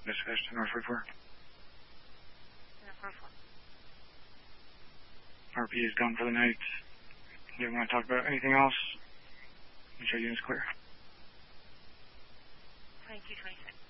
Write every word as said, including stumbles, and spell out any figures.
Dispatch to North forty-four. North forty-four. R P is gone for the night. Do you want to talk about anything else? Make sure unit's clear. twenty-two twenty-six.